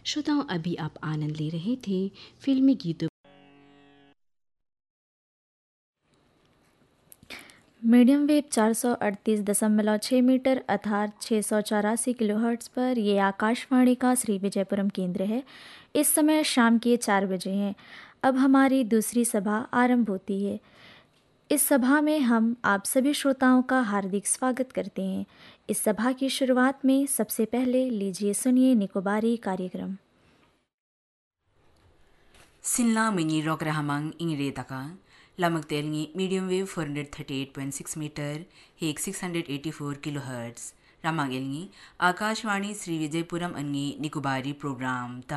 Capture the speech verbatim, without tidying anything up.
श्रोताओं, अभी आप आनंद ले रहे थे फिल्मी गीतों। मीडियम वेव चार सौ अड़तीस दशमलव छः मीटर अर्थात छः सौ चौरासी किलोहर्ट्ज़ पर ये आकाशवाणी का श्री विजयपुरम केंद्र है। इस समय शाम के चार बजे हैं। अब हमारी दूसरी सभा आरंभ होती है। इस सभा में हम आप सभी श्रोताओं का हार्दिक स्वागत करते हैं। इस सभा की शुरुआत में सबसे पहले लीजिए सुनिए निकोबारी कार्यक्रम। Sinla mini rock rahamang ingre taka lamak telngi medium wave four thirty-eight point six meter hek six eighty-four kilohertz ramang elngi Akashwani Sri Vijaypuram angi Nikobari program ta